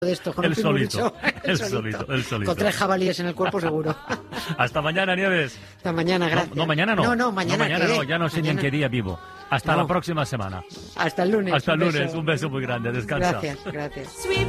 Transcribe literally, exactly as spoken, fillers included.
de esto, con el un solito, pitbull, el solito, el solito. Con tres jabalíes en el cuerpo seguro. Hasta mañana, Nieves. Hasta mañana, gracias. No, no mañana no. No, no, mañana, no, mañana ¿qué? no, ya no sé Mañana. ni en qué día vivo. Hasta No. la próxima semana. Hasta el lunes. Hasta el un lunes, beso. un beso muy grande, descansa. Gracias, gracias.